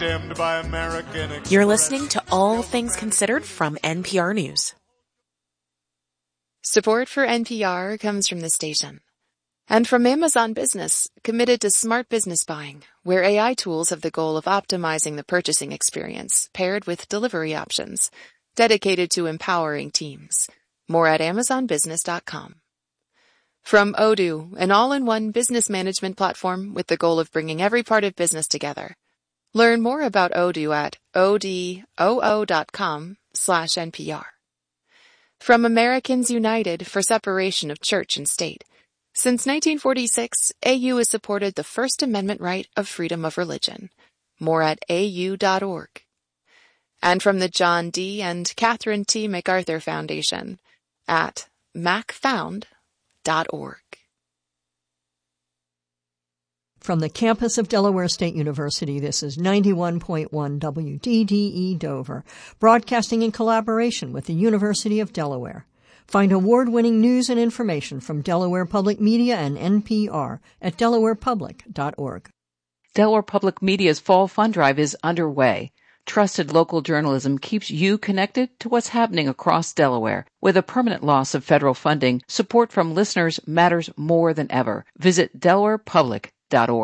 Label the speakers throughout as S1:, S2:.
S1: You're listening to All Things Considered from NPR News.
S2: Support for NPR comes from the station. And from Amazon Business, committed to smart business buying, where AI tools have the goal of optimizing the purchasing experience, paired with delivery options, dedicated to empowering teams. More at amazonbusiness.com. From Odoo, an all-in-one business management platform with the goal of bringing every part of business together. Learn more about Odoo at odoo.com/NPR. From Americans United for Separation of Church and State. Since 1946, AU has supported the First Amendment right of freedom of religion. More at au.org. And from the John D. and Catherine T. MacArthur Foundation at macfound.org.
S3: From the campus of Delaware State University, this is 91.1 WDDE Dover, broadcasting in collaboration with the University of Delaware. Find award-winning news and information from Delaware Public Media and NPR at delawarepublic.org.
S4: Delaware Public Media's Fall Fund Drive is underway. Trusted local journalism keeps you connected to what's happening across Delaware. With a permanent loss of federal funding, support from listeners matters more than ever. Visit delawarepublic.org.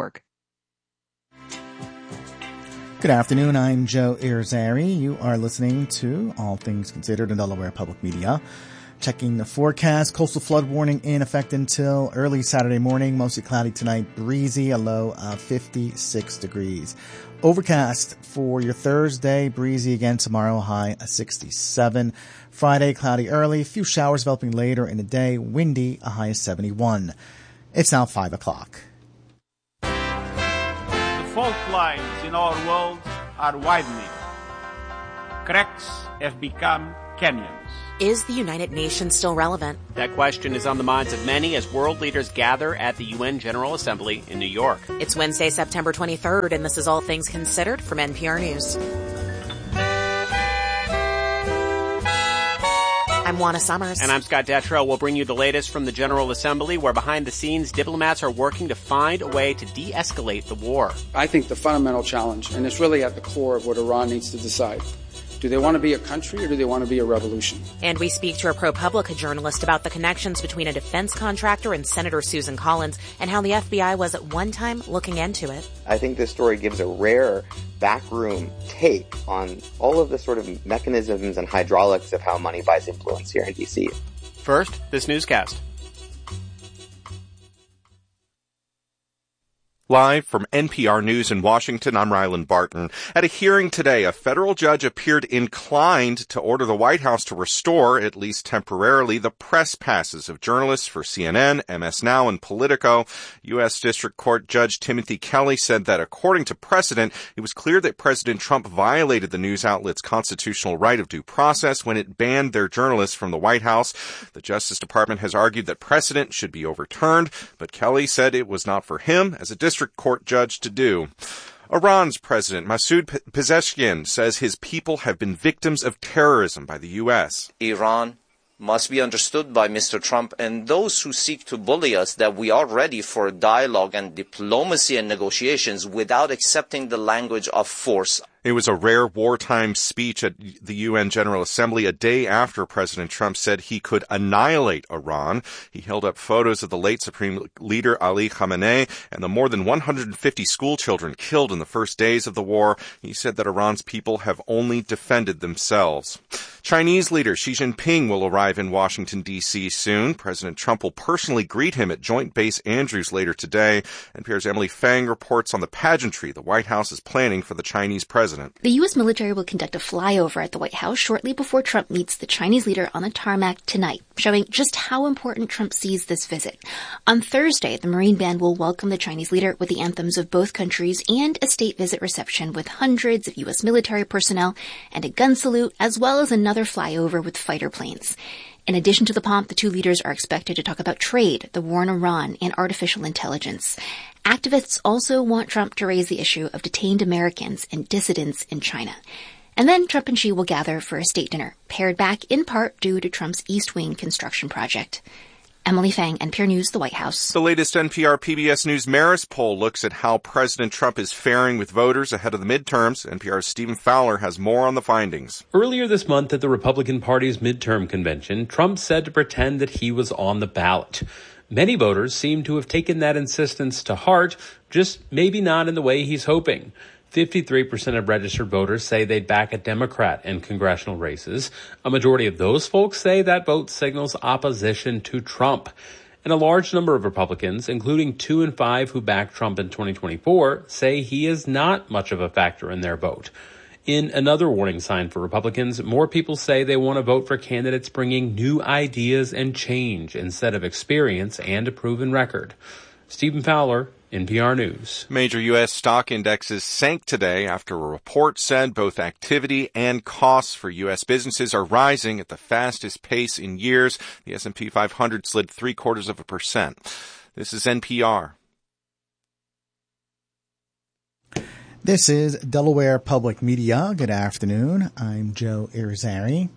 S5: Good afternoon, I'm Joe Irizarry. You are listening to All Things Considered in Delaware Public Media. Checking the forecast, coastal flood warning in effect until early Saturday morning. Mostly cloudy tonight, breezy, a low of 56 degrees. Overcast for your Thursday, breezy again tomorrow, high of 67. Friday, cloudy early, few showers developing later in the day, windy, a high of 71. It's now 5 o'clock.
S6: Fault lines in our world are widening. Cracks have become canyons.
S1: Is the United Nations still relevant?
S7: That question is on the minds of many as world leaders gather at the UN General Assembly in New York.
S1: It's Wednesday, September 23rd, and this is All Things Considered from NPR News. I'm Juana Summers.
S7: And I'm Scott Detrow. We'll bring you the latest from the General Assembly, where behind the scenes, diplomats are working to find a way to de-escalate the war.
S8: I think the fundamental challenge, and it's really at the core of what Iran needs to decide, do they want to be a country or do they want to be a revolution?
S1: And we speak to a ProPublica journalist about the connections between a defense contractor and Senator Susan Collins and how the FBI was at one time looking into it.
S9: I think this story gives a rare backroom take on all of the sort of mechanisms and hydraulics of how money buys influence here in D.C.
S7: First, this newscast.
S10: Live from NPR News in Washington, I'm Ryland Barton. At a hearing today, a federal judge appeared inclined to order the White House to restore, at least temporarily, the press passes of journalists for CNN, MS Now, and Politico. U.S. District Court Judge Timothy Kelly said that according to precedent, it was clear that President Trump violated the news outlet's constitutional right of due process when it banned their journalists from the White House. The Justice Department has argued that precedent should be overturned, but Kelly said it was not for him as a district court judge to do. Iran's President Masoud Pezeshkian says his people have been victims of terrorism by the U.S.
S11: Iran must be understood by Mr. Trump and those who seek to bully us that we are ready for dialogue and diplomacy and negotiations without accepting the language of force.
S10: It was a rare wartime speech at the UN General Assembly a day after President Trump said he could annihilate Iran. He held up photos of the late Supreme Leader Ali Khamenei and the more than 150 school children killed in the first days of the war. He said that Iran's people have only defended themselves. Chinese leader Xi Jinping will arrive in Washington, D.C. soon. President Trump will personally greet him at Joint Base Andrews later today. NPR's Emily Fang reports on the pageantry the White House is planning for the Chinese president.
S12: The U.S. military will conduct a flyover at the White House shortly before Trump meets the Chinese leader on the tarmac tonight, showing just how important Trump sees this visit. On Thursday, the Marine Band will welcome the Chinese leader with the anthems of both countries and a state visit reception with hundreds of U.S. military personnel and a gun salute, as well as another flyover with fighter planes. In addition to the pomp, the two leaders are expected to talk about trade, the war in Iran, and artificial intelligence. Activists also want Trump to raise the issue of detained Americans and dissidents in China. And then Trump and Xi will gather for a state dinner, pared back in part due to Trump's East Wing construction project. Emily Fang, NPR News, the White House.
S10: The latest NPR PBS News Marist poll looks at how President Trump is faring with voters ahead of the midterms. NPR's Stephen Fowler has more on the findings.
S13: Earlier this month at the Republican Party's midterm convention, Trump said to pretend that he was on the ballot. Many voters seem to have taken that insistence to heart, just maybe not in the way he's hoping. 53% of registered voters say they'd back a Democrat in congressional races. A majority of those folks say that vote signals opposition to Trump. And a large number of Republicans, including 2 in 5 who backed Trump in 2024, say he is not much of a factor in their vote. In another warning sign for Republicans, more people say they want to vote for candidates bringing new ideas and change instead of experience and a proven record. Stephen Fowler, NPR News.
S10: Major U.S. stock indexes sank today after a report said both activity and costs for U.S. businesses are rising at the fastest pace in years. The S&P 500 slid 0.75%. This is NPR.
S5: This is Delaware Public Media. Good afternoon. I'm Joe Irizarry.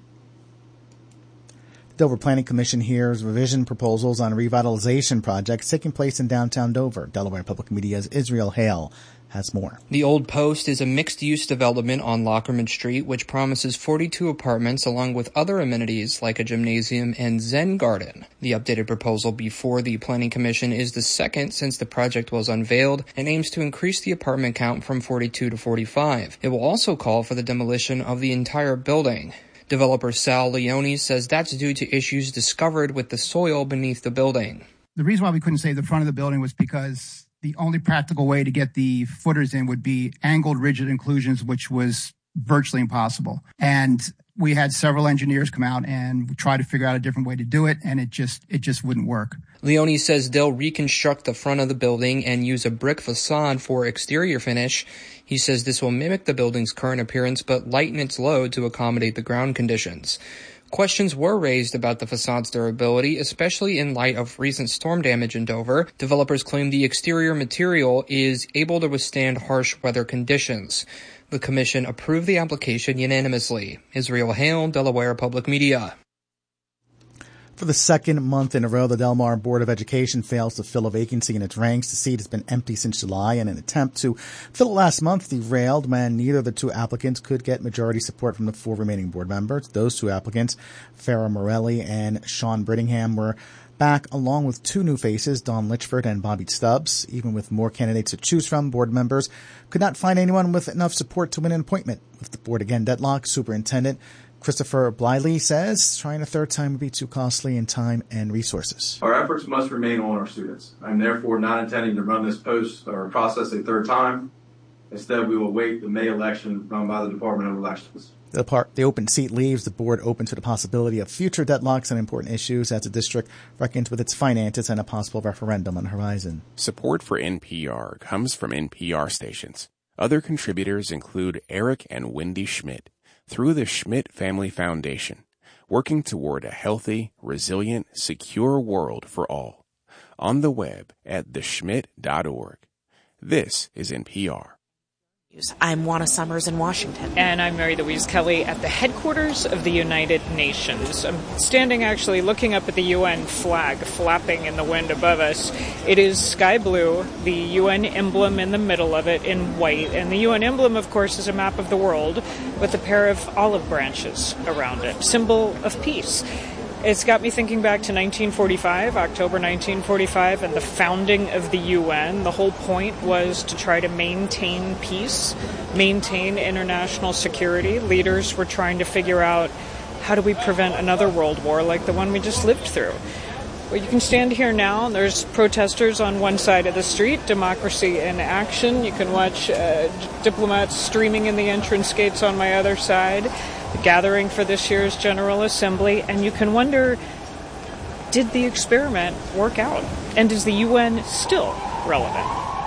S5: Dover Planning Commission hears revision proposals on revitalization projects taking place in downtown Dover. Delaware Public Media's Israel Hale has more.
S14: The Old Post is a mixed-use development on Lockerman Street, which promises 42 apartments along with other amenities like a gymnasium and Zen garden. The updated proposal before the Planning Commission is the second since the project was unveiled and aims to increase the apartment count from 42 to 45. It will also call for the demolition of the entire building. Developer Sal Leone says that's due to issues discovered with the soil beneath the building.
S15: The reason why we couldn't save the front of the building was because the only practical way to get the footers in would be angled rigid inclusions, which was virtually impossible. And we had several engineers come out and try to figure out a different way to do it, and it just wouldn't work.
S14: Leone says they'll reconstruct the front of the building and use a brick facade for exterior finish. He says this will mimic the building's current appearance but lighten its load to accommodate the ground conditions. Questions were raised about the facade's durability, especially in light of recent storm damage in Dover. Developers claim the exterior material is able to withstand harsh weather conditions. The commission approved the application unanimously. Israel Hale, Delaware Public Media.
S5: For the second month in a row, the Del Mar Board of Education fails to fill a vacancy in its ranks. The seat has been empty since July, and an attempt to fill it last month derailed when neither of the two applicants could get majority support from the 4 remaining board members. Those 2 applicants, Farah Morelli and Sean Brittingham, were back along with 2 new faces, Dawn Litchford and Bobby Stubbs. Even with more candidates to choose from, board members could not find anyone with enough support to win an appointment. With the board again deadlocked, Superintendent Christopher Bliley says trying a third time would be too costly in time and resources.
S16: Our efforts must remain on our students. I'm therefore not intending to run this process a third time. Instead, we will await the May election run by the Department of Elections.
S5: The open seat leaves the board open to the possibility of future deadlocks on important issues as the district reckons with its finances and a possible referendum on the horizon.
S17: Support for NPR comes from NPR stations. Other contributors include Eric and Wendy Schmidt through the Schmidt Family Foundation, working toward a healthy, resilient, secure world for all. On the web at theschmidt.org. This is NPR.
S1: I'm Juana Summers in Washington.
S18: And I'm Mary Louise Kelly at the headquarters of the United Nations. I'm standing actually looking up at the UN flag flapping in the wind above us. It is sky blue, the UN emblem in the middle of it in white. And the UN emblem, of course, is a map of the world with a pair of olive branches around it, symbol of peace. It's got me thinking back to 1945, October 1945, and the founding of the UN. The whole point was to try to maintain peace, maintain international security. Leaders were trying to figure out how do we prevent another world war like the one we just lived through. Well, you can stand here now, and there's protesters on one side of the street, democracy in action. You can watch diplomats streaming in the entrance gates on my other side. The gathering for this year's General Assembly, and you can wonder, did the experiment work out? And is the UN still relevant?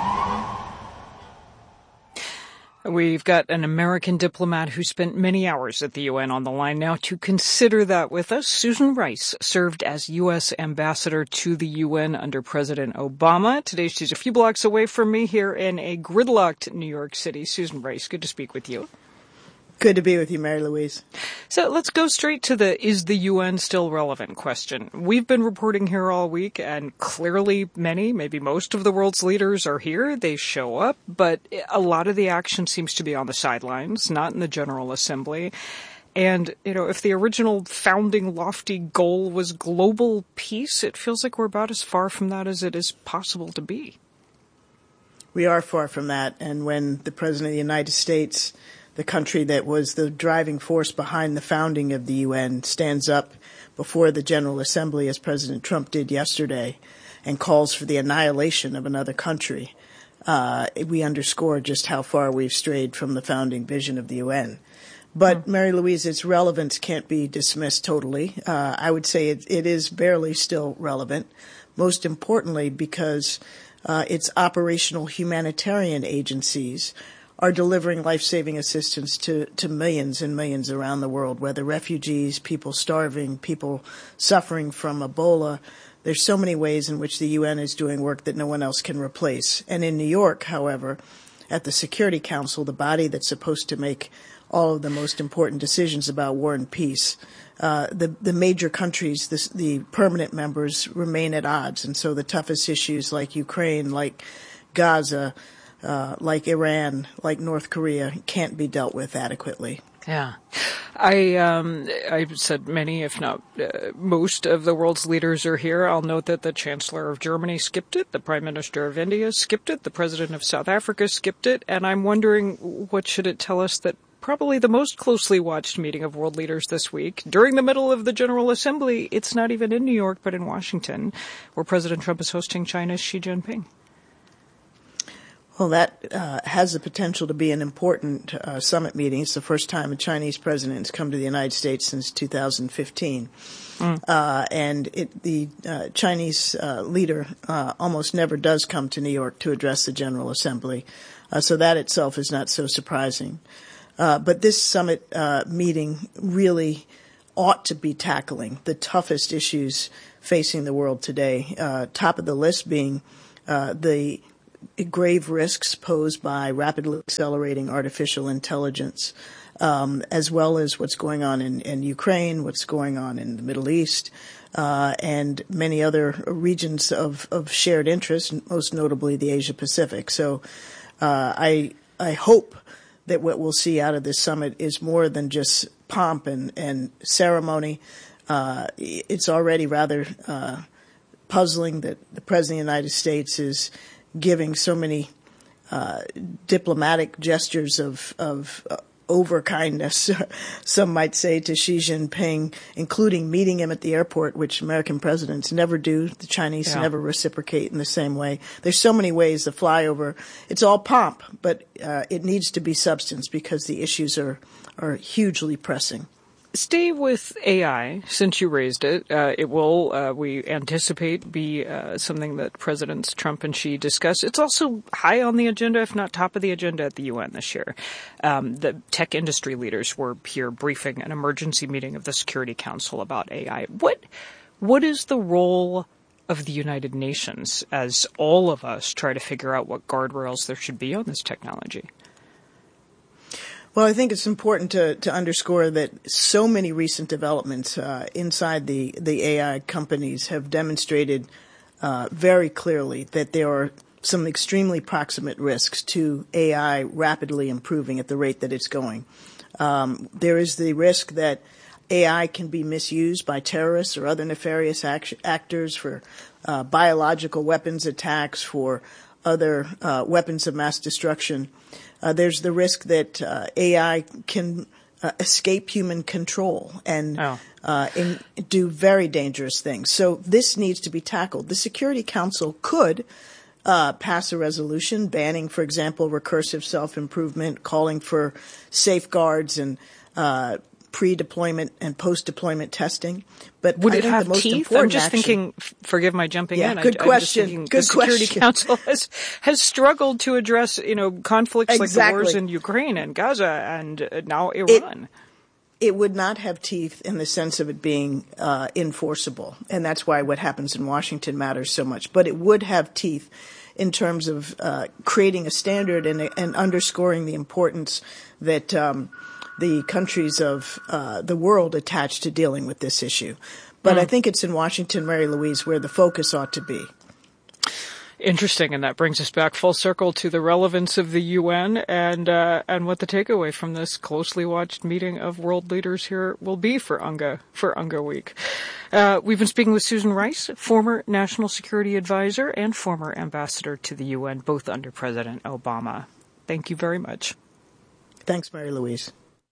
S18: We've got an American diplomat who spent many hours at the UN on the line now to consider that with us. Susan Rice served as U.S. ambassador to the UN under President Obama. Today she's a few blocks away from me here in a gridlocked New York City. Susan Rice, good to speak with you.
S19: Good to be with you, Mary Louise.
S18: So let's go straight to the is the UN still relevant question. We've been reporting here all week, and clearly many, maybe most of the world's leaders are here. They show up, but a lot of the action seems to be on the sidelines, not in the General Assembly. And, if the original founding lofty goal was global peace, it feels like we're about as far from that as it is possible to be.
S19: We are far from that. And when the President of the United States, the country that was the driving force behind the founding of the UN, stands up before the General Assembly, as President Trump did yesterday, and calls for the annihilation of another country, we underscore just how far we've strayed from the founding vision of the UN. But, Mary Louise, its relevance can't be dismissed totally. I would say it is barely still relevant, most importantly because its operational humanitarian agencies are delivering life-saving assistance to millions and millions around the world, whether refugees, people starving, people suffering from Ebola. There's so many ways in which the UN is doing work that no one else can replace. And in New York, however, at the Security Council, the body that's supposed to make all of the most important decisions about war and peace, the major countries, the permanent members, remain at odds. And so the toughest issues like Ukraine, like Gaza, like Iran, like North Korea, can't be dealt with adequately.
S18: Yeah. I said many, if not most, of the world's leaders are here. I'll note that the Chancellor of Germany skipped it, the Prime Minister of India skipped it, the President of South Africa skipped it, and I'm wondering what should it tell us that probably the most closely watched meeting of world leaders this week, during the middle of the General Assembly, it's not even in New York but in Washington, where President Trump is hosting China's Xi Jinping.
S19: Well, that has the potential to be an important summit meeting. It's the first time a Chinese president has come to the United States since 2015. And the Chinese leader almost never does come to New York to address the General Assembly. So that itself is not so surprising. But this summit meeting really ought to be tackling the toughest issues facing the world today, top of the list being the grave risks posed by rapidly accelerating artificial intelligence, as well as what's going on in Ukraine, what's going on in the Middle East, and many other regions of shared interest, most notably the Asia Pacific. So I hope that what we'll see out of this summit is more than just pomp and ceremony. It's already rather puzzling that the President of the United States is giving so many diplomatic gestures of overkindness, some might say, to Xi Jinping, including meeting him at the airport, which American presidents never do. The Chinese never reciprocate in the same way. There's so many ways to fly over. It's all pomp, but it needs to be substance because the issues are hugely pressing.
S18: Stay with AI, since you raised it. It will, we anticipate, be something that Presidents Trump and Xi discuss. It's also high on the agenda, if not top of the agenda at the UN this year. The tech industry leaders were here briefing an emergency meeting of the Security Council about AI. What is the role of the United Nations as all of us try to figure out what guardrails there should be on this technology?
S19: Well, I think it's important to underscore that so many recent developments inside the AI companies have demonstrated very clearly that there are some extremely proximate risks to AI rapidly improving at the rate that it's going. There is the risk that AI can be misused by terrorists or other nefarious actors for biological weapons attacks, for other weapons of mass destruction. There's the risk that AI can escape human control and do very dangerous things. So this needs to be tackled. The Security Council could pass a resolution banning, for example, recursive self-improvement, calling for safeguards and pre-deployment and post-deployment testing. But
S18: would it have
S19: the most
S18: teeth? I'm just thinking, forgive my jumping in.
S19: Good question.
S18: The Security Council has struggled to address, conflicts like the wars in Ukraine and Gaza and now Iran.
S19: It would not have teeth in the sense of it being enforceable. And that's why what happens in Washington matters so much. But it would have teeth in terms of creating a standard and underscoring the importance that the countries of the world attached to dealing with this issue. But I think it's in Washington, Mary Louise, where the focus ought to be.
S18: Interesting, and that brings us back full circle to the relevance of the UN and what the takeaway from this closely watched meeting of world leaders here will be for UNGA Week. We've been speaking with Susan Rice, former National Security Advisor and former Ambassador to the UN, both under President Obama. Thank you very much.
S19: Thanks, Mary Louise.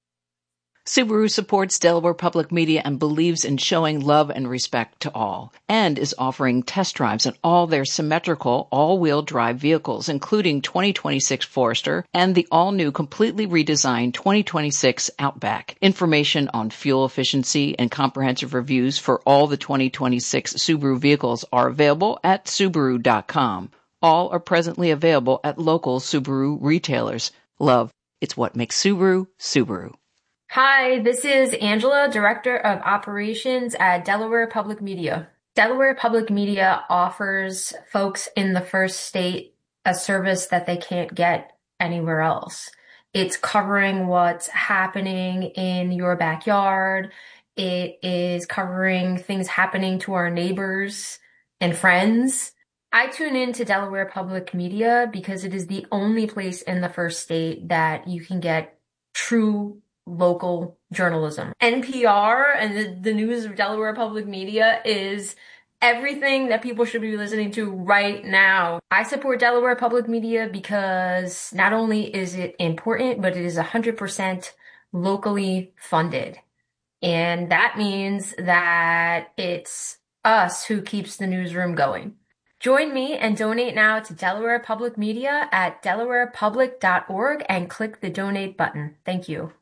S4: Subaru supports Delaware Public Media and believes in showing love and respect to all, and is offering test drives on all their symmetrical all-wheel drive vehicles, including 2026 Forester and the all-new completely redesigned 2026 Outback. Information on fuel efficiency and comprehensive reviews for all the 2026 Subaru vehicles are available at Subaru.com. All are presently available at local Subaru retailers. Love, it's what makes Subaru, Subaru.
S20: Hi, this is Angela, Director of Operations at Delaware Public Media. Delaware Public Media offers folks in the first state a service that they can't get anywhere else. It's covering what's happening in your backyard. It is covering things happening to our neighbors and friends. I tune in to Delaware Public Media because it is the only place in the first state that you can get true local journalism. NPR and the news of Delaware Public Media is everything that people should be listening to right now. I support Delaware Public Media because not only is it important, but it is 100% locally funded. And that means that it's us who keeps the newsroom going. Join me and donate now to Delaware Public Media at delawarepublic.org and click the donate button. Thank you.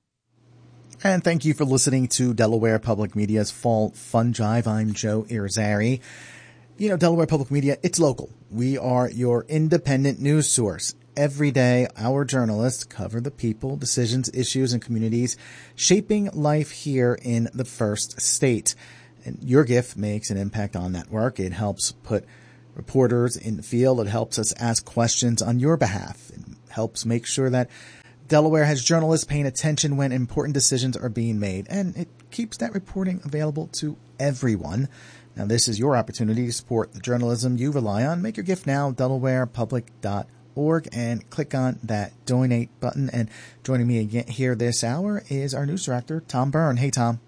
S5: And thank you for listening to Delaware Public Media's Fall Fund Drive. I'm Joe Irizarry. You know, Delaware Public Media, it's local. We are your independent news source. Every day, our journalists cover the people, decisions, issues, and communities shaping life here in the first state. And your gift makes an impact on that work. It helps put reporters in the field. It helps us ask questions on your behalf. It helps make sure that Delaware has journalists paying attention when important decisions are being made, and it keeps that reporting available to everyone. Now, this is your opportunity to support the journalism you rely on. Make your gift now, delawarepublic.org, and click on that donate button. And joining me again here this hour is our news director, Tom Byrne. Hey, Tom.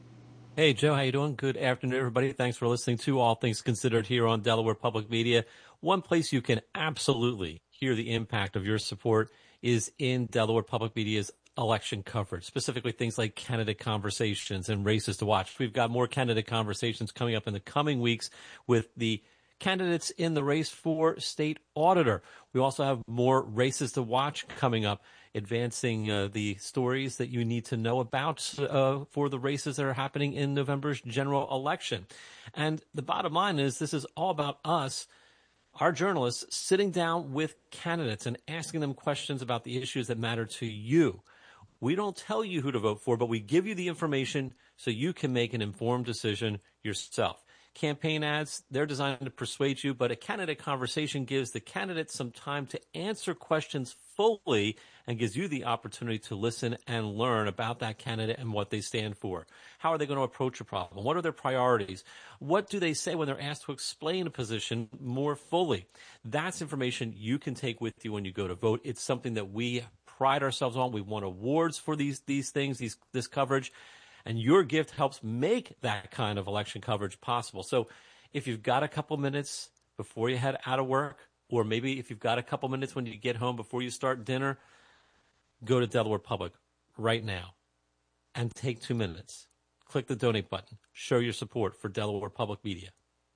S21: Hey, Joe. How you doing? Good afternoon, everybody. Thanks for listening to All Things Considered here on Delaware Public Media. One place you can absolutely hear the impact of your support is in Delaware Public Media's election coverage, specifically things like candidate conversations and races to watch. We've got more candidate conversations coming up in the coming weeks with the candidates in the race for state auditor. We also have more races to watch coming up, advancing the stories that you need to know about for the races that are happening in November's general election. And the bottom line is this is all about us, our journalists, sitting down with candidates and asking them questions about the issues that matter to you. We don't tell you who to vote for, but we give you the information so you can make an informed decision yourself. Campaign ads, they're designed to persuade you, but a candidate conversation gives the candidate some time to answer questions fully and gives you the opportunity to listen and learn about that candidate and what they stand for. How are they going to approach a problem? What are their priorities? What do they say when they're asked to explain a position more fully? That's information you can take with you when you go to vote. It's something that we pride ourselves on. We won awards for these things, this coverage. And your gift helps make that kind of election coverage possible. So if you've got a couple minutes before you head out of work, or maybe if you've got a couple minutes when you get home before you start dinner, go to Delaware Public right now and take 2 minutes. Click the donate button. Show your support for Delaware Public Media.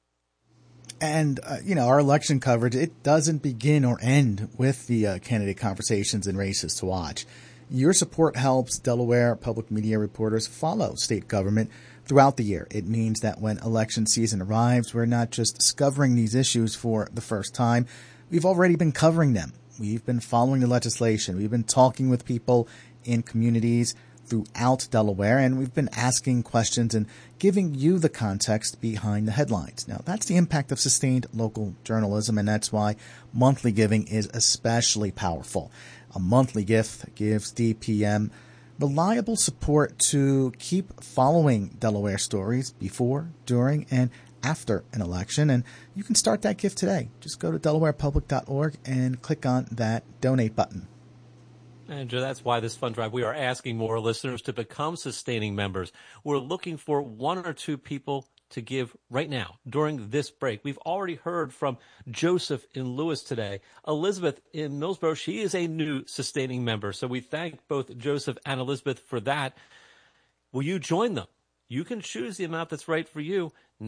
S5: And, our election coverage, it doesn't begin or end with the candidate conversations and races to watch. Your support helps Delaware Public Media reporters follow state government throughout the year. It means that when election season arrives, we're not just discovering these issues for the first time. We've already been covering them. We've been following the legislation. We've been talking with people in communities throughout Delaware, and we've been asking questions and giving you the context behind the headlines. Now, that's the impact of sustained local journalism, and that's why monthly giving is especially powerful. A monthly gift gives DPM reliable support to keep following Delaware stories before, during, and after an election. And you can start that gift today. Just go to delawarepublic.org and click on that donate button.
S21: And Joe, that's why this fund drive, we are asking more listeners to become sustaining members. We're looking for one or two people to give right now during this break. We've already heard from Joseph in Lewis today. Elizabeth in Millsboro, she is a new sustaining member. So we thank both Joseph and Elizabeth for that. Will you join them? You can choose the amount that's right for you.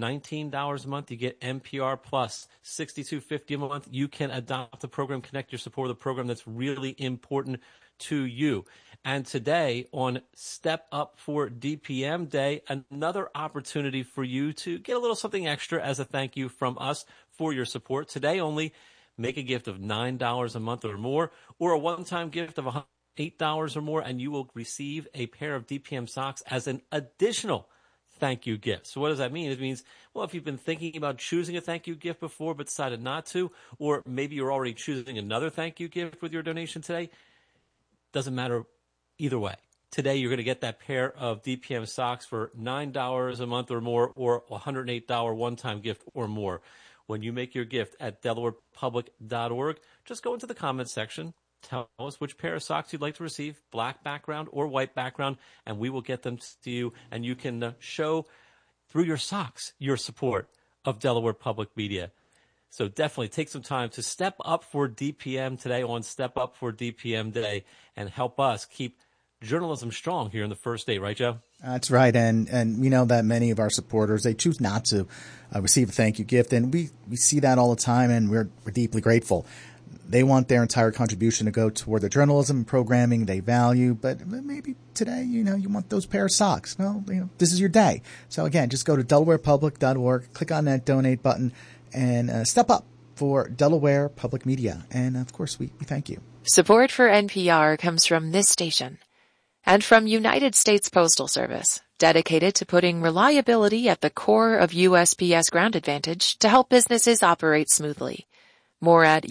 S21: $19 a month, you get NPR Plus. $62.50 a month, you can adopt the program, connect your support of the program that's really important to you. And today on Step Up for DPM Day, another opportunity for you to get a little something extra as a thank you from us for your support. Today only, make a gift of $9 a month or more, or a one-time gift of $8 or more, and you will receive a pair of DPM socks as an additional thank you gift. So what does that mean? It means, well, if you've been thinking about choosing a thank you gift before but decided not to, or maybe you're already choosing another thank you gift with your donation today, doesn't matter either way. Today you're going to get that pair of DPM socks for $9 a month or more, or $108 one-time gift or more. When you make your gift at delawarepublic.org, just go into the comments section. Tell us which pair of socks you'd like to receive, black background or white background, and we will get them to you. And you can show through your socks your support of Delaware Public Media. So definitely take some time to step up for DPM today on Step Up for DPM Day and help us keep journalism strong here in the first day, right, Joe?
S5: That's right. And we know that many of our supporters, they choose not to receive a thank you gift. And we see that all the time, and we're deeply grateful. They want their entire contribution to go toward the journalism and programming they value, but maybe today, you want those pair of socks. Well, this is your day. So again, just go to delawarepublic.org, click on that donate button, and step up for Delaware Public Media. And of course, we thank you.
S2: Support for NPR comes from this station and from United States Postal Service, dedicated to putting reliability at the core of USPS Ground Advantage to help businesses operate smoothly. More at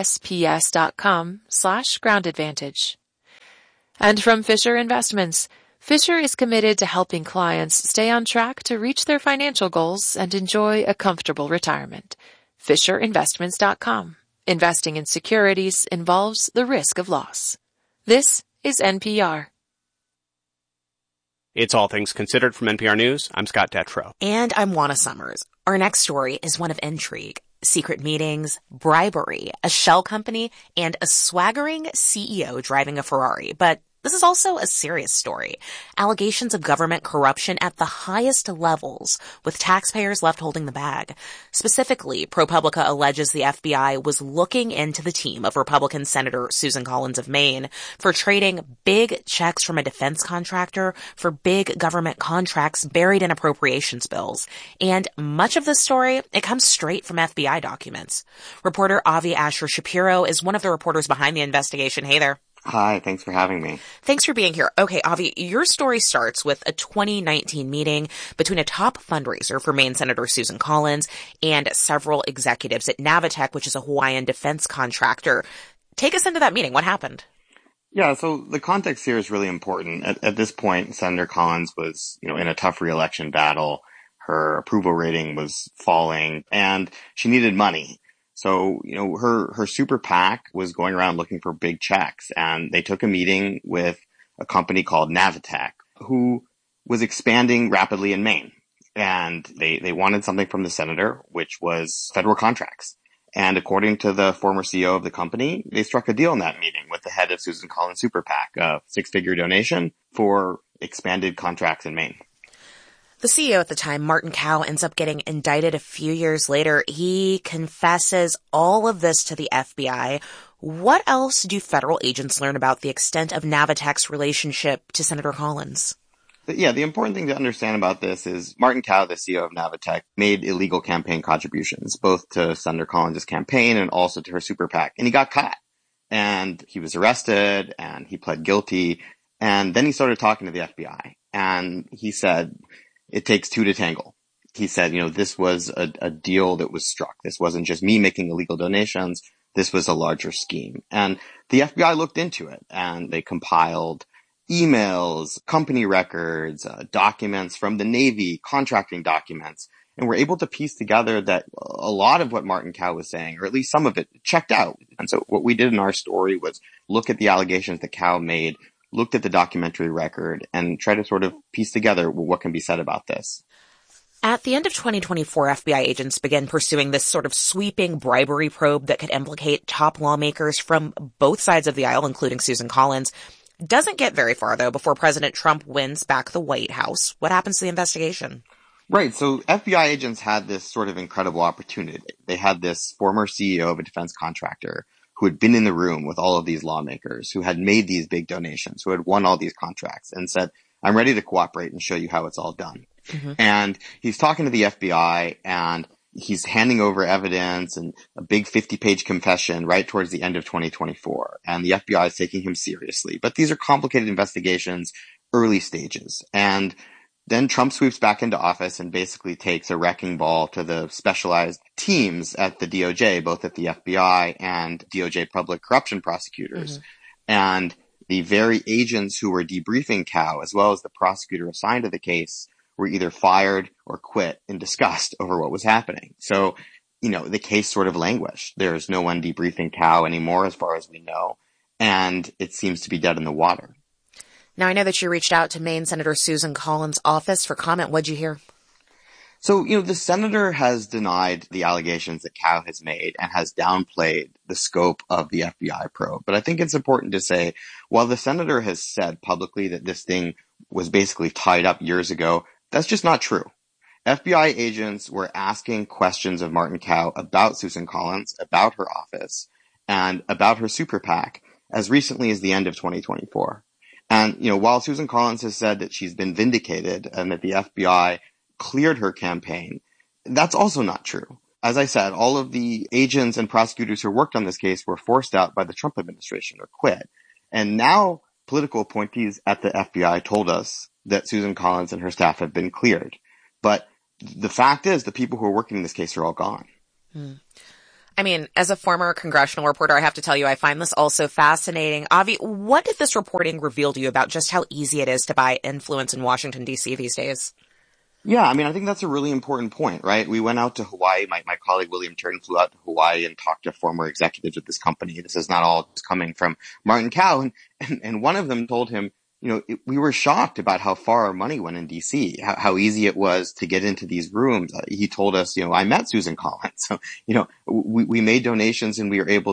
S2: USPS.com/Ground Advantage. And from Fisher Investments, Fisher is committed to helping clients stay on track to reach their financial goals and enjoy a comfortable retirement. FisherInvestments.com. Investing in securities involves the risk of loss. This is NPR.
S7: It's All Things Considered from NPR News. I'm Scott Detrow.
S1: And I'm Juana Summers. Our next story is one of intrigue. Secret meetings, bribery, a shell company, and a swaggering CEO driving a Ferrari. But this is also a serious story. Allegations of government corruption at the highest levels, with taxpayers left holding the bag. Specifically, ProPublica alleges the FBI was looking into the team of Republican Senator Susan Collins of Maine for trading big checks from a defense contractor for big government contracts buried in appropriations bills. And much of this story, it comes straight from FBI documents. Reporter Avi Asher Shapiro is one of the reporters behind the investigation. Hey there.
S9: Hi, thanks for having me.
S1: Thanks for being here. Okay, Avi, your story starts with a 2019 meeting between a top fundraiser for Maine Senator Susan Collins and several executives at Navitech, which is a Hawaiian defense contractor. Take us into that meeting. What happened?
S9: Yeah, so the context here is really important. At this point, Senator Collins was, in a tough re-election battle. Her approval rating was falling, and she needed money. So, her super PAC was going around looking for big checks, and they took a meeting with a company called Navitech, who was expanding rapidly in Maine. And they wanted something from the senator, which was federal contracts. And according to the former CEO of the company, they struck a deal in that meeting with the head of Susan Collins' super PAC, a 6-figure donation for expanded contracts in Maine.
S1: The CEO at the time, Martin Cow, ends up getting indicted a few years later. He confesses all of this to the FBI. What else do federal agents learn about the extent of Navitech's relationship to Senator Collins?
S9: Yeah, the important thing to understand about this is Martin Cow, the CEO of Navitech, made illegal campaign contributions, both to Senator Collins' campaign and also to her super PAC. And he got caught. And he was arrested, and he pled guilty. And then he started talking to the FBI. And he said, it takes two to tangle. He said, this was a deal that was struck. This wasn't just me making illegal donations. This was a larger scheme. And the FBI looked into it, and they compiled emails, company records, documents from the Navy, contracting documents. And we're able to piece together that a lot of what Martin Kao was saying, or at least some of it, checked out. And so what we did in our story was look at the allegations that Kao made, looked at the documentary record, and try to sort of piece together what can be said about this.
S1: At the end of 2024, FBI agents began pursuing this sort of sweeping bribery probe that could implicate top lawmakers from both sides of the aisle, including Susan Collins. Doesn't get very far, though, before President Trump wins back the White House. What happens to the investigation?
S9: Right. So FBI agents had this sort of incredible opportunity. They had this former CEO of a defense contractor who had been in the room with all of these lawmakers, who had made these big donations, who had won all these contracts, and said, I'm ready to cooperate and show you how it's all done. Mm-hmm. And he's talking to the FBI, and he's handing over evidence and a big 50-page confession right towards the end of 2024. And the FBI is taking him seriously. But these are complicated investigations, early stages. And then Trump sweeps back into office and basically takes a wrecking ball to the specialized teams at the DOJ, both at the FBI and DOJ public corruption prosecutors. Mm-hmm. And the very agents who were debriefing Kao, as well as the prosecutor assigned to the case, were either fired or quit in disgust over what was happening. So, the case sort of languished. There's no one debriefing Kao anymore, as far as we know. And it seems to be dead in the water.
S1: Now, I know that you reached out to Maine Senator Susan Collins' office for comment. What'd you hear?
S9: So, the senator has denied the allegations that Kao has made and has downplayed the scope of the FBI probe. But I think it's important to say, while the senator has said publicly that this thing was basically tied up years ago, that's just not true. FBI agents were asking questions of Martin Kao about Susan Collins, about her office, and about her super PAC as recently as the end of 2024. And, while Susan Collins has said that she's been vindicated and that the FBI cleared her campaign, that's also not true. As I said, all of the agents and prosecutors who worked on this case were forced out by the Trump administration or quit. And now political appointees at the FBI told us that Susan Collins and her staff have been cleared. But the fact is the people who are working in this case are all gone.
S1: I mean, as a former congressional reporter, I have to tell you, I find this also fascinating. Avi, what did this reporting reveal to you about just how easy it is to buy influence in Washington, D.C. these days?
S9: Yeah, I think that's a really important point, right? We went out to Hawaii. My colleague William Turton flew out to Hawaii and talked to former executives of this company. This is not all just coming from Martin Kao. And one of them told him, we were shocked about how far our money went in D.C., how easy it was to get into these rooms. He told us, I met Susan Collins. So, we made donations and we were able